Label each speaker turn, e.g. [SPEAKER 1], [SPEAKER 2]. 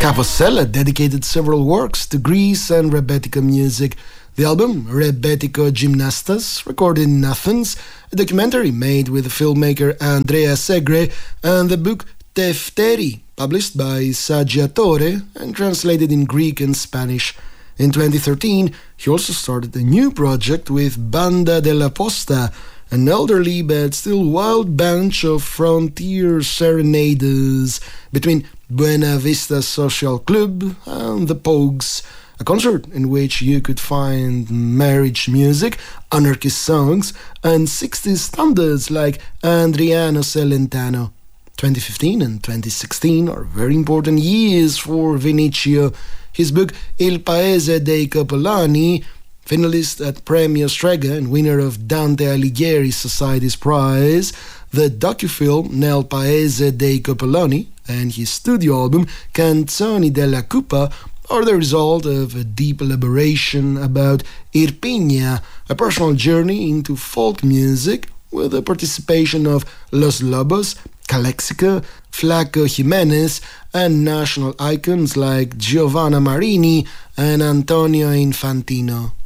[SPEAKER 1] Capossela dedicated several works to Greece and Rebetiko music. The album, Rebetiko Gymnastas, recorded in Athens, a documentary made with filmmaker Andrea Segre, and the book Tefteri, published by Saggiatore and translated in Greek and Spanish. In 2013, he also started a new project with Banda della Posta, an elderly but still wild bunch of frontier serenaders between Buena Vista Social Club and the Pogues, a concert in which you could find marriage music, anarchist songs, and 60s standards like Adriano Celentano. 2015 and 2016 are very important years for Vinicio. His book Il Paese dei Copolani, finalist at Premio Strega and winner of Dante Alighieri Society's Prize, the docufilm Nel Paese dei Copolani, and his studio album Canzoni della Cupa are the result of a deep elaboration about Irpinia, a personal journey into folk music with the participation of Los Lobos, Calexico, Flaco Jimenez, and national icons like Giovanna Marini and Antonio Infantino.